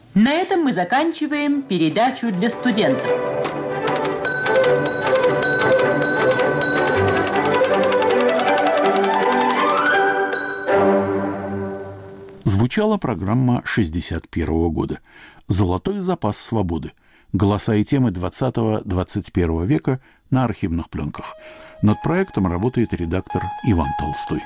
На этом мы заканчиваем передачу для студентов. Звучала программа 1961 года «Золотой запас свободы». Голоса и темы 20-21 века на архивных пленках. Над проектом работает редактор Иван Толстой.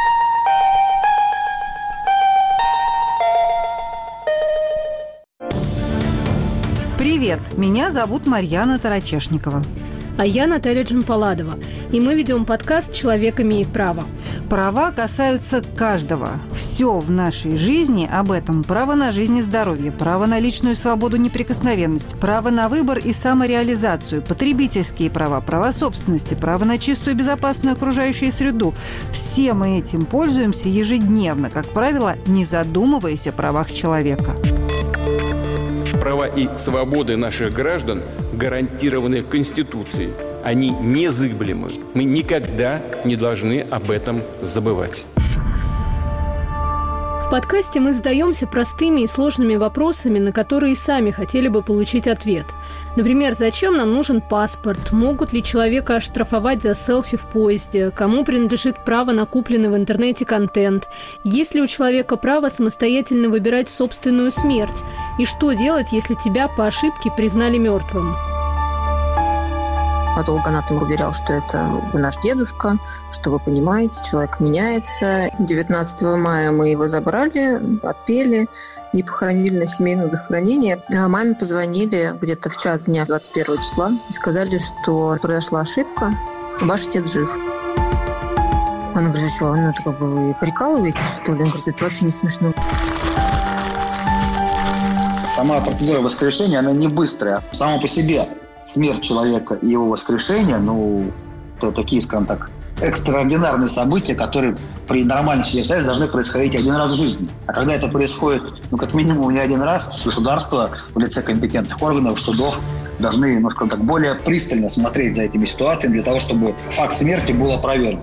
Привет, меня зовут Марьяна Тарачешникова. А я Наталья Джампаладова. И мы ведем подкаст «Человек имеет право». Права касаются каждого. Все в нашей жизни об этом. Право на жизнь и здоровье, право на личную свободу, неприкосновенность, право на выбор и самореализацию, потребительские права, права собственности, право на чистую и безопасную окружающую среду. Все мы этим пользуемся ежедневно, как правило, не задумываясь о правах человека. Права и свободы наших граждан гарантированы Конституцией. Они незыблемы. Мы никогда не должны об этом забывать. В подкасте мы задаемся простыми и сложными вопросами, на которые сами хотели бы получить ответ. Например, зачем нам нужен паспорт? Могут ли человека оштрафовать за селфи в поезде? Кому принадлежит право на купленный в интернете контент? Есть ли у человека право самостоятельно выбирать собственную смерть? И что делать, если тебя по ошибке признали мертвым? Патологоанатом уверял, что это наш дедушка, что вы понимаете, человек меняется. 19 мая мы его забрали, отпели и похоронили на семейном захоронении. А маме позвонили где-то в час дня 21 числа и сказали, что произошла ошибка, ваш отец жив. Она говорит, что, это как бы вы прикалываетесь, что ли? Он говорит, это вообще не смешно. Сама процедура воскрешения, она не быстрая. Сама по себе смерть человека и его воскрешение, это такие, скажем так, экстраординарные события, которые при нормальной ситуации должны происходить один раз в жизни. А когда это происходит, как минимум не один раз, государство в лице компетентных органов, судов должны, скажем так, более пристально смотреть за этими ситуациями для того, чтобы факт смерти был опровергнут.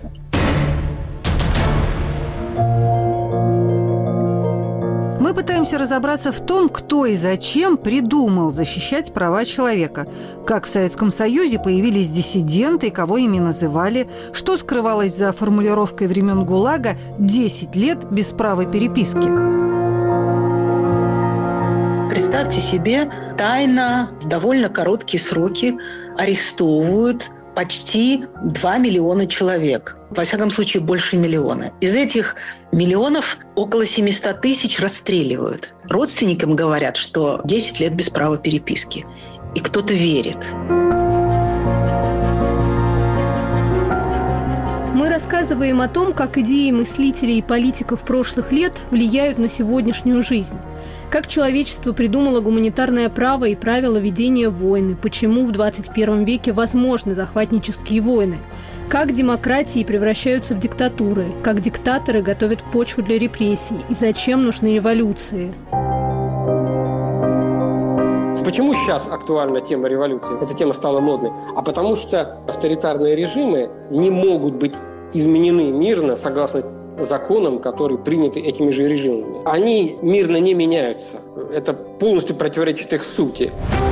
Мы пытаемся разобраться в том, кто и зачем придумал защищать права человека, как в Советском Союзе появились диссиденты и кого ими называли, что скрывалось за формулировкой времен ГУЛАГа «10 лет без права переписки». Представьте себе, тайно в довольно короткие сроки арестовывают почти 2 миллиона человек. Во всяком случае, больше миллиона. Из этих миллионов около 700 тысяч расстреливают. Родственникам говорят, что 10 лет без права переписки. И кто-то верит. Мы рассказываем о том, как идеи мыслителей и политиков прошлых лет влияют на сегодняшнюю жизнь. Как человечество придумало гуманитарное право и правила ведения войны, почему в 21 веке возможны захватнические войны, как демократии превращаются в диктатуры, как диктаторы готовят почву для репрессий и зачем нужны революции. Почему сейчас актуальна тема революции? Эта тема стала модной. А потому что авторитарные режимы не могут быть изменены мирно согласно законам, которые приняты этими же режимами. Они мирно не меняются. Это полностью противоречит их сути.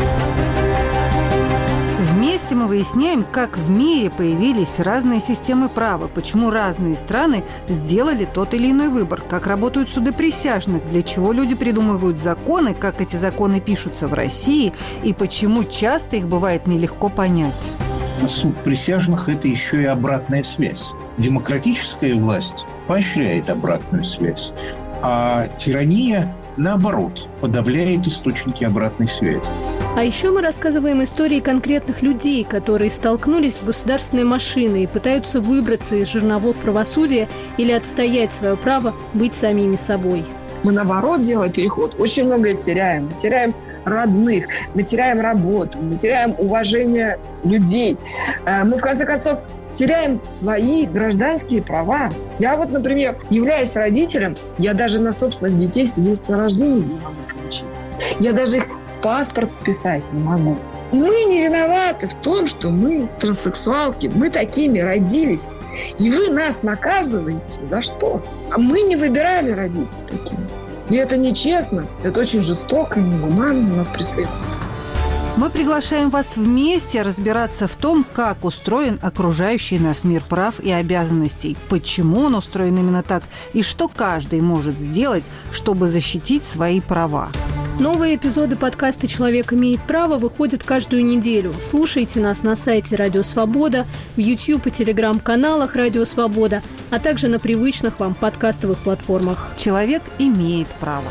Вместе мы выясняем, как в мире появились разные системы права, почему разные страны сделали тот или иной выбор, как работают суды присяжных, для чего люди придумывают законы, как эти законы пишутся в России и почему часто их бывает нелегко понять. Суд присяжных – это еще и обратная связь. Демократическая власть поощряет обратную связь, а тирания, наоборот, подавляет источники обратной связи. А еще мы рассказываем истории конкретных людей, которые столкнулись с государственной машиной и пытаются выбраться из жерновов правосудия или отстоять свое право быть самими собой. Мы, наоборот, делая переход, очень многое теряем. Мы теряем родных, мы теряем работу, мы теряем уважение людей. Мы, в конце концов, теряем свои гражданские права. Я например, являясь родителем, я даже на собственных детей свидетельство о рождении не могу получить. Я даже их в паспорт вписать не могу. Мы не виноваты в том, что мы транссексуалки, мы такими родились. И вы нас наказываете за что? А мы не выбирали родиться такими. И это нечестно, это очень жестоко и негуманно нас преследует. Мы приглашаем вас вместе разбираться в том, как устроен окружающий нас мир прав и обязанностей, почему он устроен именно так и что каждый может сделать, чтобы защитить свои права. Новые эпизоды подкаста «Человек имеет право» выходят каждую неделю. Слушайте нас на сайте «Радио Свобода», в YouTube и Telegram-каналах «Радио Свобода», а также на привычных вам подкастовых платформах. Человек имеет право.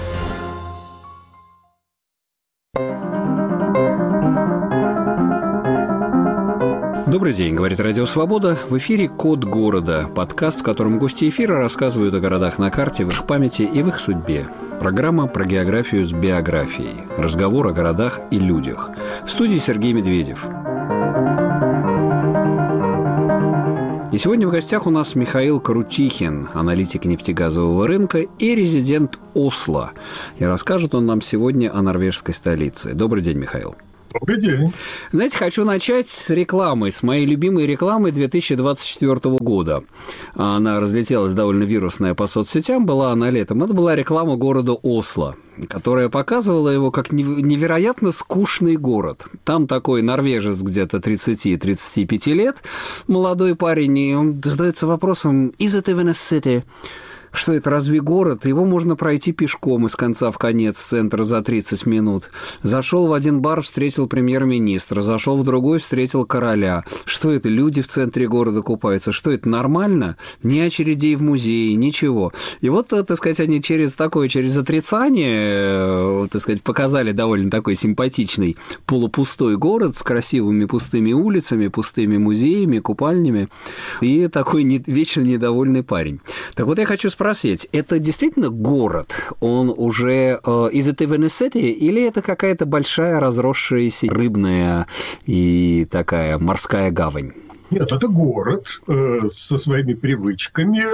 Добрый день, говорит Радио Свобода. В эфире «Код города», подкаст, в котором гости эфира рассказывают о городах на карте, в их памяти и в их судьбе. Программа про географию с биографией. Разговор о городах и людях. В студии Сергей Медведев. И сегодня в гостях у нас Михаил Крутихин, аналитик нефтегазового рынка и резидент Осло. И расскажет он нам сегодня о норвежской столице. Добрый день, Михаил. Добрый день. Знаете, хочу начать с рекламы, с моей любимой рекламы 2024 года. Она разлетелась довольно вирусная по соцсетям, была она летом. Это была реклама города Осло, которая показывала его как невероятно скучный город. Там такой норвежец где-то 30-35 лет, молодой парень, и он задается вопросом «Is it even a city?» Что это, разве город? Его можно пройти пешком из конца в конец центра за 30 минут. Зашел в один бар, встретил премьер-министра. Зашел в другой, встретил короля. Что это, люди в центре города купаются? Что это, нормально? Ни очередей в музее, ничего. И вот, так сказать, они через отрицание, так сказать, показали довольно такой симпатичный полупустой город с красивыми пустыми улицами, пустыми музеями, купальнями. И такой вечно недовольный парень. Так вот, я хочу спросить, это действительно город? Он уже is it even a city? Или это какая-то большая разросшаяся рыбная и такая морская гавань? Нет, это город со своими привычками,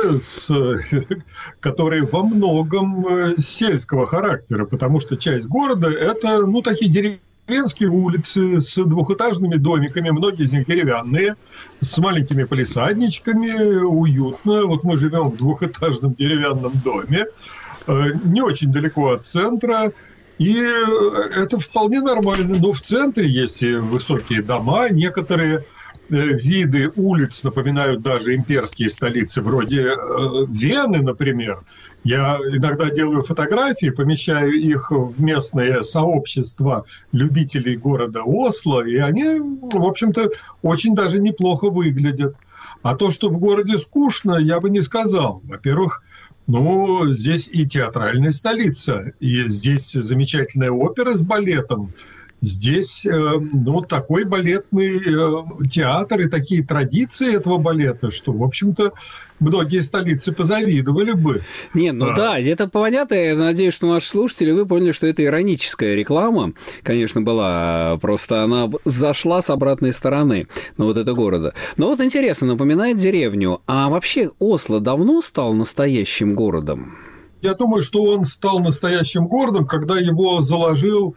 которые во многом сельского характера, потому что часть города – это такие деревенские улицы с двухэтажными домиками, многие из них деревянные, с маленькими палисадничками, уютно. Вот мы живем в двухэтажном деревянном доме, не очень далеко от центра, и это вполне нормально. Но в центре есть и высокие дома, некоторые виды улиц напоминают даже имперские столицы, вроде Вены, например. Я иногда делаю фотографии, помещаю их в местное сообщество любителей города Осло, и они, в общем-то, очень даже неплохо выглядят. А то, что в городе скучно, я бы не сказал. Во-первых, здесь и театральная столица, и здесь замечательная опера с балетом. Здесь, такой балетный театр и такие традиции этого балета, что, в общем-то, многие столицы позавидовали бы. Да, это понятно. Я надеюсь, что наши слушатели, вы поняли, что это ироническая реклама, конечно, была, просто она зашла с обратной стороны, это города. Но вот интересно, напоминает деревню. А вообще Осло давно стал настоящим городом? Я думаю, что он стал настоящим городом, когда его заложил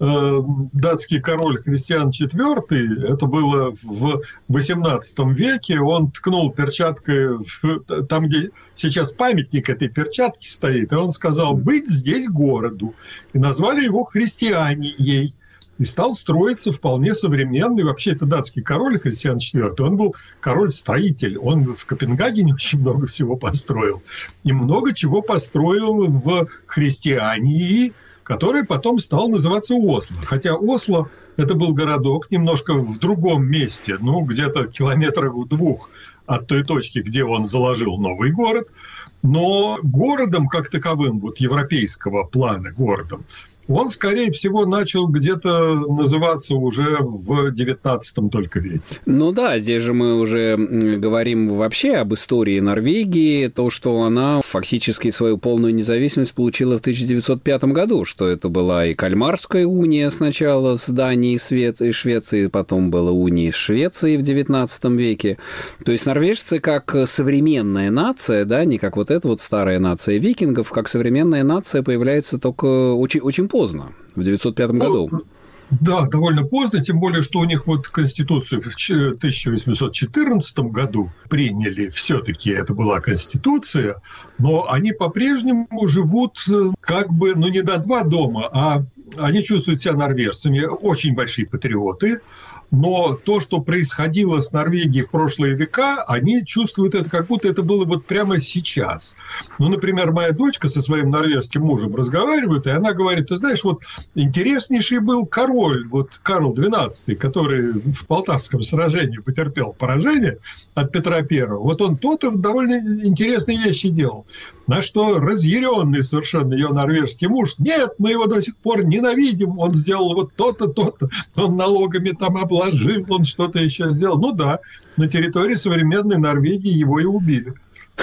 датский король Христиан IV, это было в XVIII веке, он ткнул перчаткой там, где сейчас памятник этой перчатки стоит, и он сказал «быть здесь городу». И назвали его Христианией. И стал строиться вполне современный, вообще это датский король Христиан IV, он был король-строитель, он в Копенгагене очень много всего построил. И много чего построил в Христиании, который потом стал называться Осло. Хотя Осло – это был городок немножко в другом месте, где-то километрах в 2 от той точки, где он заложил новый город. Но городом как таковым, европейского плана городом, он, скорее всего, начал где-то называться уже в XIX только веке. Здесь же мы уже говорим вообще об истории Норвегии, то, что она фактически свою полную независимость получила в 1905 году, что это была и Кальмарская уния сначала с Данией и Швецией, потом была уния с Швецией в XIX веке. То есть норвежцы как современная нация, не как эта старая нация викингов, как современная нация появляется только очень поздно, в 1905 году. Да, довольно поздно, тем более, что у них вот Конституцию в 1814 году приняли, все-таки это была Конституция, но они по-прежнему живут как бы, не до два дома, а они чувствуют себя норвежцами, очень большие патриоты. Но то, что происходило с Норвегией в прошлые века, они чувствуют это, как будто это было вот прямо сейчас. Например, моя дочка со своим норвежским мужем разговаривает, и она говорит: ты знаешь, вот интереснейший был король, вот Карл XII, который в Полтавском сражении потерпел поражение от Петра I. Вот он то-то довольно интересные вещи делал. На что разъяренный совершенно ее норвежский муж: нет, мы его до сих пор ненавидим, он сделал вот то-то, то-то, он налогами там обложил, он что-то еще сделал. Ну да, на территории современной Норвегии его и убили.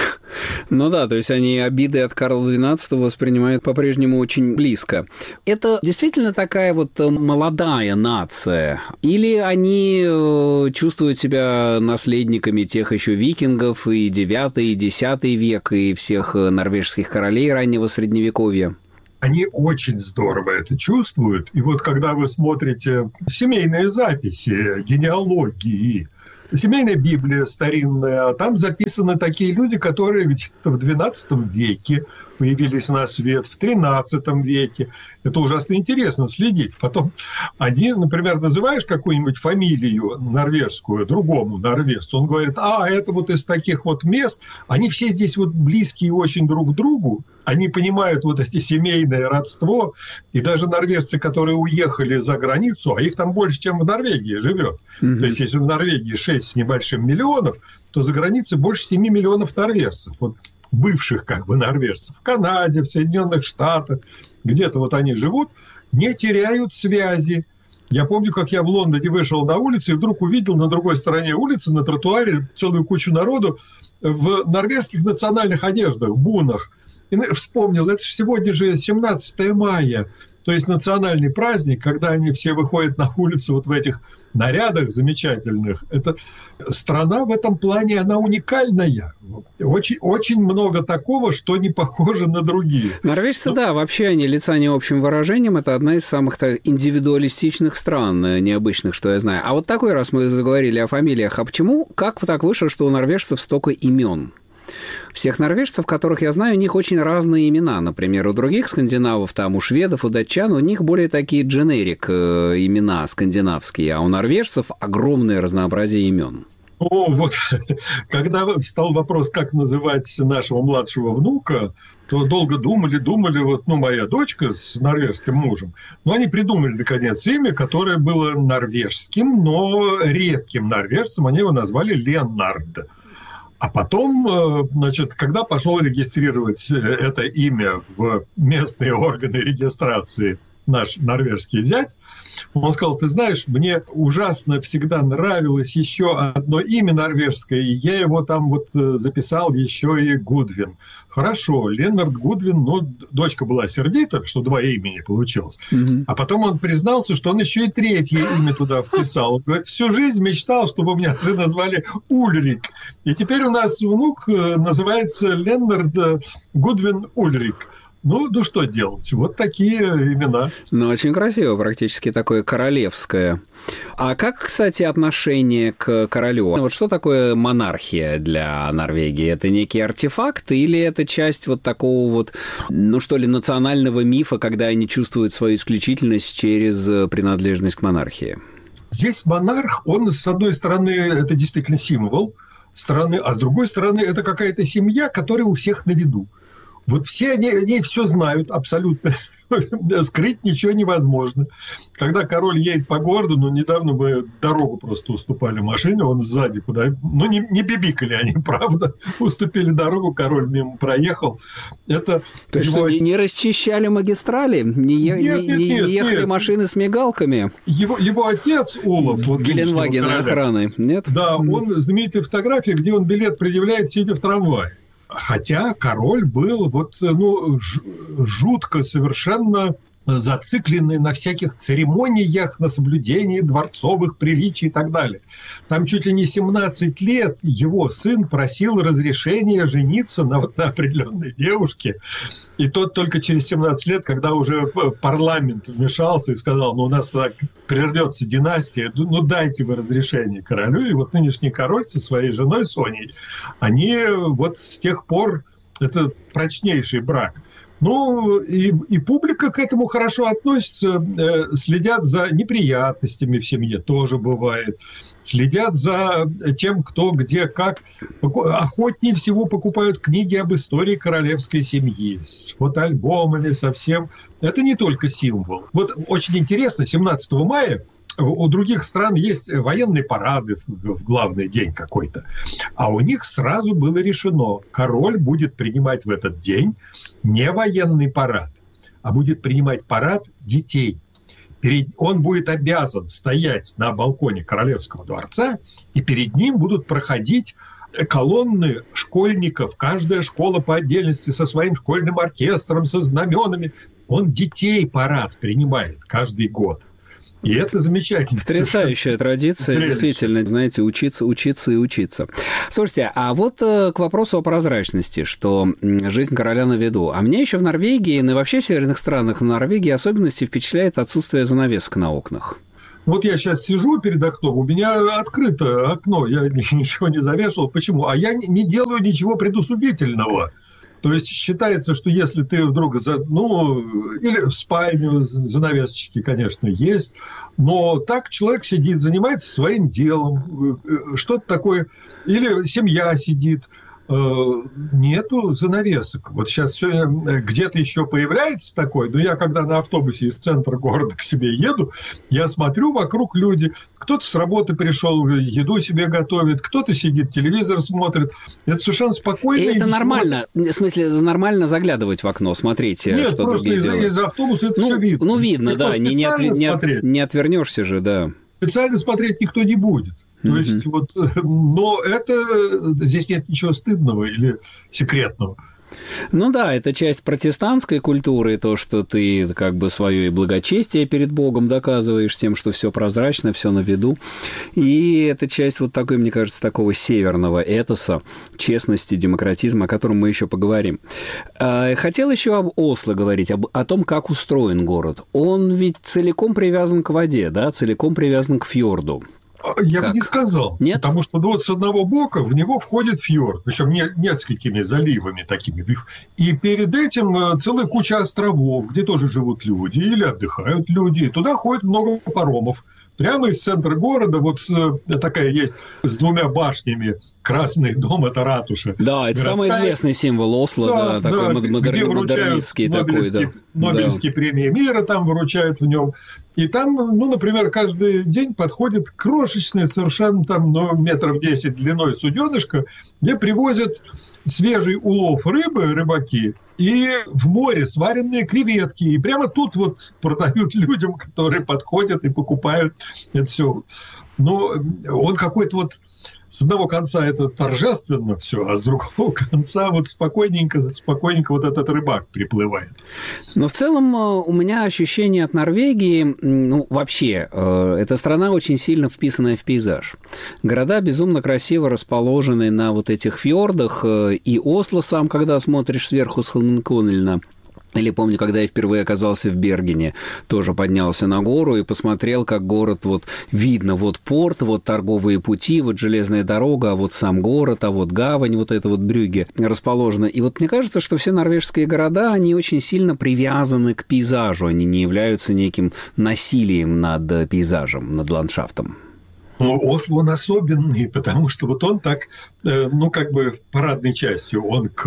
Ну да, то есть они обиды от Карла XII воспринимают по-прежнему очень близко. Это действительно такая вот молодая нация? Или они чувствуют себя наследниками тех еще викингов и 9 и 10 век, и всех норвежских королей раннего Средневековья? Они очень здорово это чувствуют. И вот когда вы смотрите семейные записи, генеалогии, семейная Библия старинная, там записаны такие люди, которые ведь в XII веке появились на свет, в XIII веке. Это ужасно интересно следить. Потом они, например, называешь какую-нибудь фамилию норвежскую другому норвежцу, он говорит: это вот из таких вот мест, они все здесь вот близкие очень друг к другу, они понимают вот эти семейное родство, и даже норвежцы, которые уехали за границу, а их там больше, чем в Норвегии живет. Mm-hmm. То есть если в Норвегии 6 с небольшим миллионов, то за границей больше 7 миллионов норвежцев. Вот бывших как бы норвежцев в Канаде, в Соединенных Штатах, где-то вот они живут, не теряют связи. Я помню, как я в Лондоне вышел на улицу и вдруг увидел на другой стороне улицы, на тротуаре, целую кучу народу в норвежских национальных одеждах, бунах. И вспомнил, это же сегодня же 17 мая, то есть национальный праздник, когда они все выходят на улицу вот в этих нарядах замечательных. Это страна в этом плане, она уникальная. Очень, очень много такого, что не похоже на другие. Норвежцы, да, вообще они лица не общим выражением. Это одна из самых индивидуалистичных стран, необычных, что я знаю. А вот такой раз мы заговорили о фамилиях. А почему, как так вышло, что у норвежцев столько имен? Всех норвежцев, которых я знаю, у них очень разные имена. Например, у других скандинавов, там, у шведов, у датчан, у них более такие дженерик имена скандинавские, а у норвежцев огромное разнообразие имен. Вот, когда встал вопрос, как называть нашего младшего внука, то долго думали, вот, моя дочка с норвежским мужем, но они придумали, наконец, имя, которое было норвежским, но редким норвежцем, они его назвали Леннард. А потом, значит, когда пошел регистрировать это имя в местные органы регистрации наш норвежский зять, он сказал: ты знаешь, мне ужасно всегда нравилось еще одно имя норвежское, и я его там вот записал еще и Гудвин. Хорошо, Леннард Гудвин, но дочка была сердита, что два имени получилось. Mm-hmm. А потом он признался, что он еще и третье имя туда вписал. Он говорит: всю жизнь мечтал, чтобы меня сына назвали Ульрик. И теперь у нас внук называется Леннард Гудвин Ульрик. Ну, что делать? Вот такие имена. Очень красиво, практически такое королевское. А как, кстати, отношение к королю? Вот что такое монархия для Норвегии? Это некий артефакт или это часть вот такого вот, национального мифа, когда они чувствуют свою исключительность через принадлежность к монархии? Здесь монарх, он, с одной стороны, это действительно символ страны, а с другой стороны, это какая-то семья, которая у всех на виду. Вот все они все знают абсолютно. Скрыть ничего невозможно. Когда король едет по городу, недавно мы дорогу просто уступали машине, он сзади куда... не бибикали они, правда. Уступили дорогу, король мимо проехал. Это то есть что, не расчищали магистрали? Не ехали машины с мигалками? Его отец, Олаф... Геленваген охраны, нет? Да, он знаменитые фотографии, где он билет предъявляет, сидя в трамвае. Хотя король был жутко совершенно зациклены на всяких церемониях, на соблюдении дворцовых приличий и так далее. Там чуть ли не 17 лет его сын просил разрешения жениться на определенной девушке. И тот только через 17 лет, когда уже парламент вмешался и сказал, у нас так прервется династия, дайте вы разрешение королю. И вот нынешний король со своей женой Соней, они вот с тех пор, это прочнейший брак. И публика к этому хорошо относится, следят за неприятностями в семье, тоже бывает. Следят за тем, кто, где, как. Охотнее всего покупают книги об истории королевской семьи с фотоальбомами, со всем. Это не только символ. Вот очень интересно, 17 мая у других стран есть военные парады в главный день какой-то. А у них сразу было решено, король будет принимать в этот день не военный парад, а будет принимать парад детей. Он будет обязан стоять на балконе Королевского дворца, и перед ним будут проходить колонны школьников, каждая школа по отдельности со своим школьным оркестром, со знаменами. Он детей парад принимает каждый год. И это замечательно. Потрясающая традиция, действительно, знаете, учиться и учиться. Слушайте, а вот к вопросу о прозрачности, что жизнь короля на виду. А мне еще в Норвегии, и вообще в северных странах, в Норвегии особенности впечатляет отсутствие занавесок на окнах. Вот я сейчас сижу перед окном, у меня открыто окно, я ничего не завешал. Почему? А я не делаю ничего предусудительного. То есть считается, что если ты вдруг, или в спальню занавесочки, конечно, есть, но так человек сидит, занимается своим делом, что-то такое, или семья сидит, нету занавесок. Вот сейчас все где-то еще появляется такое, но я когда на автобусе из центра города к себе еду, я смотрю, вокруг люди, кто-то с работы пришел, еду себе готовит, кто-то сидит, телевизор смотрит. Это совершенно спокойно. И это нормально, в смысле, нормально заглядывать в окно, смотреть, нет, что другие делают. Нет, просто из автобуса это все видно. Ну, видно, да, не отвернешься же, да. Специально смотреть никто не будет. То есть но здесь нет ничего стыдного или секретного. Ну да, это часть протестантской культуры, то, что ты как бы свое благочестие перед Богом доказываешь тем, что все прозрачно, все на виду. И это часть вот такой, мне кажется, такого северного этоса, честности, демократизма, о котором мы еще поговорим. Хотел еще об Осло говорить, о том, как устроен город. Он ведь целиком привязан к воде, да, целиком привязан к фьорду. Я бы не сказал. Нет? Потому что вот с одного бока в него входит фьорд, причем несколькими заливами такими. И перед этим целая куча островов, где тоже живут люди или отдыхают люди. И туда ходит много паромов. Прямо из центра города вот такая есть с двумя башнями. Красный дом – это ратуша. Да, это самый известный символ Осло, да, такой модернистский такой, да. Нобелевские премии мира там вручают в нем. И там, например, каждый день подходит крошечное совершенно там, метров 10 длиной суденышко, где привозят свежий улов рыбы, рыбаки, и в море сваренные креветки. И прямо тут вот продают людям, которые подходят и покупают это все. Но он какой-то вот с одного конца это торжественно все, а с другого конца вот спокойненько вот этот рыбак приплывает. Но в целом у меня ощущение от Норвегии, вообще, эта страна очень сильно вписанная в пейзаж. Города безумно красиво расположены на вот этих фьордах, и Осло сам, когда смотришь сверху с Холменколлена, или помню, когда я впервые оказался в Бергене, тоже поднялся на гору и посмотрел, как город, вот видно, вот порт, вот торговые пути, вот железная дорога, а вот сам город, а вот гавань, вот это вот Брюгге расположена. И вот мне кажется, что все норвежские города, они очень сильно привязаны к пейзажу, они не являются неким насилием над пейзажем, над ландшафтом. Осло он особенный, потому что вот он так, как бы парадной частью, он к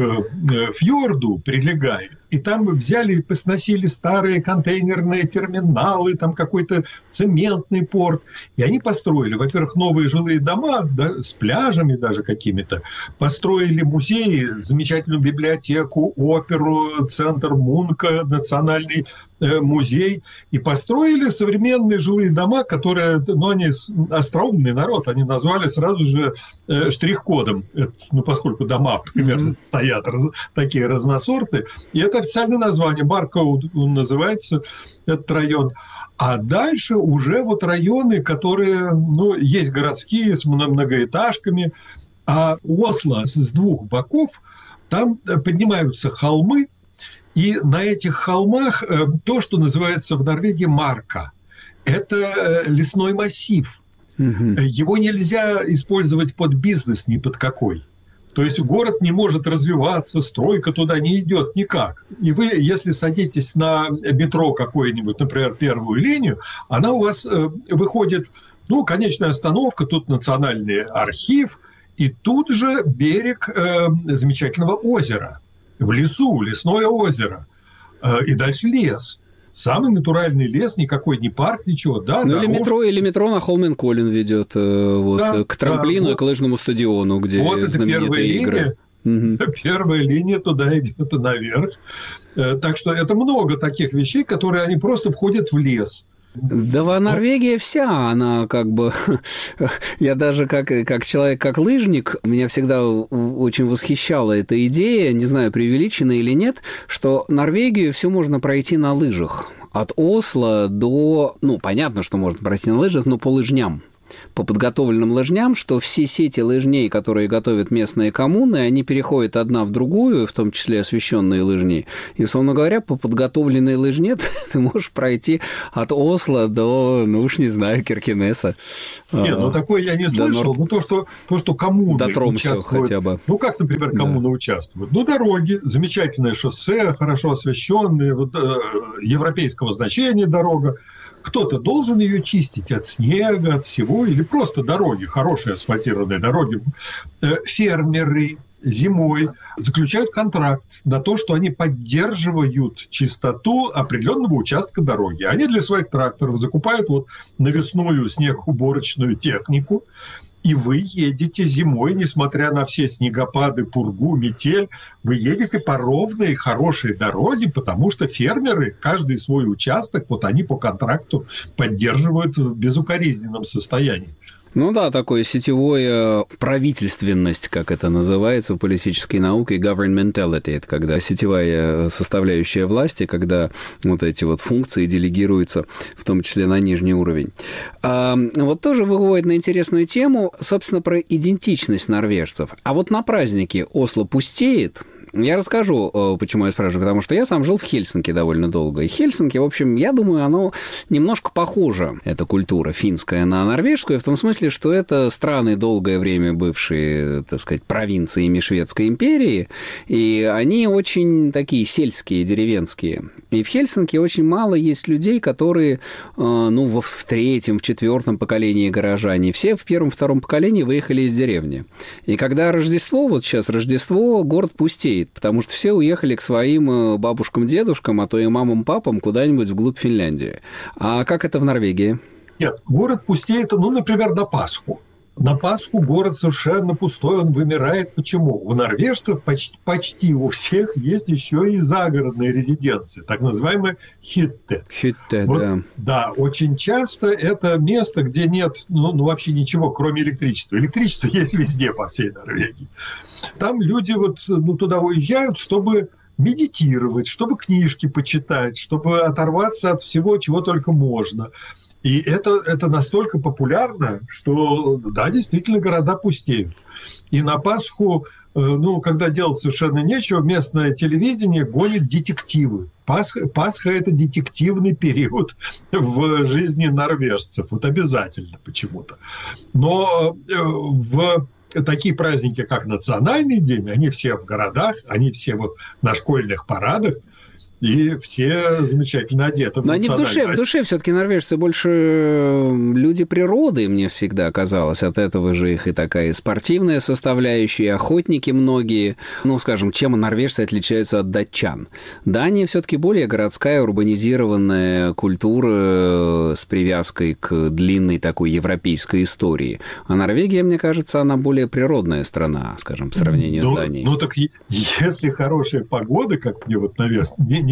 фьорду прилегает. И там взяли и посносили старые контейнерные терминалы, там какой-то цементный порт. И они построили, во-первых, новые жилые дома, да, с пляжами даже какими-то. Построили музеи, замечательную библиотеку, оперу, центр Мунка, национальный музей, и построили современные жилые дома, которые, они остроумный народ, они назвали сразу же штрих-кодом, поскольку дома примерно стоят такие разносортные, и это официальное название, Баркоуд называется этот район. А дальше уже районы, которые, есть городские с многоэтажками, а Осло с двух боков, там поднимаются холмы, и на этих холмах то, что называется в Норвегии марка. Это лесной массив. Его нельзя использовать под бизнес ни под какой. То есть город не может развиваться, стройка туда не идет никак. И вы, если садитесь на метро какое-нибудь, например, первую линию, она у вас выходит, конечная остановка, тут национальный архив, и тут же берег замечательного озера. В лесу, лесное озеро. И дальше лес. Самый натуральный лес, никакой не парк, ничего. Да, или метро на Холменколлен ведет к трамплину и к лыжному стадиону, где знаменитые игры. Первая линия туда идет наверх. Так что это много таких вещей, которые они просто входят в лес. Да, Норвегия вся, она Я даже как человек, как лыжник, меня всегда очень восхищала эта идея, не знаю, преувеличена или нет, что Норвегию все можно пройти на лыжах. От Осло до... понятно, что можно пройти на лыжах, но по лыжням. По подготовленным лыжням, что все сети лыжней, которые готовят местные коммуны, они переходят одна в другую, в том числе освещенные лыжни. И, условно говоря, по подготовленной лыжне ты можешь пройти от Осло до, не знаю, Киркенеса. Такое я не слышал. То, что коммуны участвуют. Хотя бы. Как, например, коммуны участвуют? Дороги, замечательное шоссе, хорошо освещенные, европейского значения дорога. Кто-то должен ее чистить от снега, от всего, или просто дороги, хорошие асфальтированные дороги. Фермеры зимой заключают контракт на то, что они поддерживают чистоту определенного участка дороги. Они для своих тракторов закупают навесную снегоуборочную технику, и вы едете зимой, несмотря на все снегопады, пургу, метель, вы едете по ровной, хорошей дороге, потому что фермеры, каждый свой участок, они по контракту поддерживают в безукоризненном состоянии. Такое сетевое правительственность, как это называется в политической науке, governmentality, это когда сетевая составляющая власти, когда эти функции делегируются, в том числе на нижний уровень. Тоже выводит на интересную тему, собственно, про идентичность норвежцев. А на празднике Осло пустеет. Я расскажу, почему я спрашиваю, потому что я сам жил в Хельсинки довольно долго. И Хельсинки, в общем, я думаю, оно немножко похоже, эта культура финская, на норвежскую, в том смысле, что это страны, долгое время бывшие, так сказать, провинциями Шведской империи, и они очень такие сельские, деревенские. И в Хельсинки очень мало есть людей, которые, в третьем, в четвертом поколении горожане. Все в первом-втором поколении выехали из деревни. И когда Рождество, сейчас Рождество, город пустеет, потому что все уехали к своим бабушкам, дедушкам, а то и мамам, папам куда-нибудь вглубь Финляндии. А как это в Норвегии? Нет, город пустеет, например, на Пасху. На Пасху город совершенно пустой, он вымирает. Почему? У норвежцев почти у всех есть еще и загородные резиденции, так называемые хитте. Хитте, да. Да, очень часто это место, где нет вообще ничего, кроме электричества. Электричество есть везде по всей Норвегии. Там люди туда уезжают, чтобы медитировать, чтобы книжки почитать, чтобы оторваться от всего, чего только можно. И это настолько популярно, что, да, действительно, города пустеют. И на Пасху, когда делать совершенно нечего, местное телевидение гонит детективы. Пасха – это детективный период в жизни норвежцев. Обязательно почему-то. Но в такие праздники, как Национальный день, они все в городах, они все на школьных парадах. И все замечательно одеты. Но они в душе все-таки норвежцы больше люди природы, мне всегда казалось. От этого же их и такая спортивная составляющая, и охотники многие. Скажем, чем норвежцы отличаются от датчан? Дания все-таки более городская, урбанизированная культура с привязкой к длинной такой европейской истории. А Норвегия, мне кажется, она более природная страна, скажем, по сравнению с Данией. Так если хорошая погода, как мне наверное,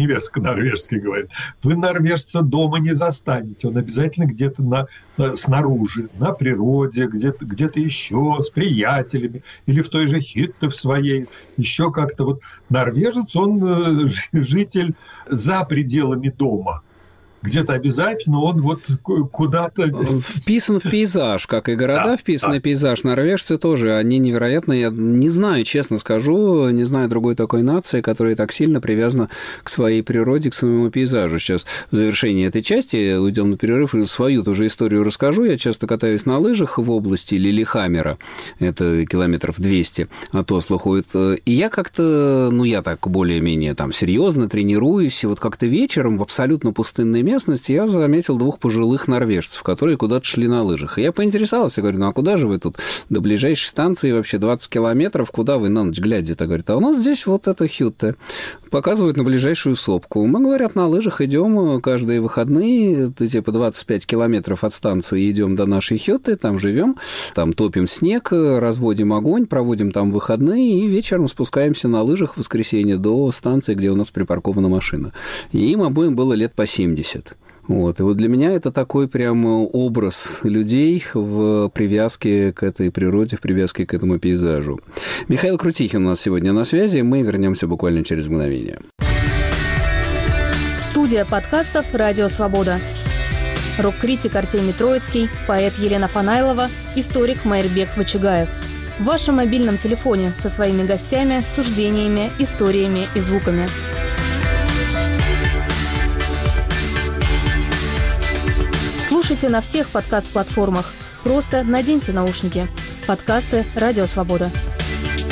невестка норвежская говорит, вы норвежца дома не застанете, он обязательно где-то снаружи, на природе, где-то еще, с приятелями, или в той же Хютте в своей, еще как-то. Вот норвежец, он житель за пределами дома. Где-то обязательно он вот куда-то... Вписан в пейзаж, как и города вписаны в пейзаж. Норвежцы тоже, они невероятно... Я не знаю, честно скажу, не знаю другой такой нации, которая так сильно привязана к своей природе, к своему пейзажу. Сейчас в завершении этой части уйдем на перерыв, и свою тоже историю расскажу. Я часто катаюсь на лыжах в области Лилихаммера, это километров 200 от Осло ходит. И я как-то, я так более-менее там серьезно тренируюсь, и вот как-то вечером в абсолютно пустынной местности я заметил 2 пожилых норвежцев, которые куда-то шли на лыжах. И я поинтересовался, говорю, а куда же вы тут? До ближайшей станции вообще 20 километров, куда вы на ночь глядите? Говорит, а у нас здесь вот это Хютте. Показывают на ближайшую сопку. Мы, говорят, на лыжах идем каждые выходные, типа 25 километров от станции идем до нашей Хютте, там живем, там топим снег, разводим огонь, проводим там выходные и вечером спускаемся на лыжах в воскресенье до станции, где у нас припаркована машина. И им обоим было лет по 70. Вот. И вот для меня это такой прям образ людей в привязке к этой природе, в привязке к этому пейзажу. Михаил Крутихин у нас сегодня на связи. Мы вернемся буквально через мгновение. Студия подкастов «Радио Свобода». Рок-критик Артемий Троицкий, поэт Елена Фанайлова, историк Майрбек Вачигаев. В вашем мобильном телефоне со своими гостями, суждениями, историями и звуками. Слушайте на всех подкаст-платформах. Просто наденьте наушники. Подкасты «Радио Свобода».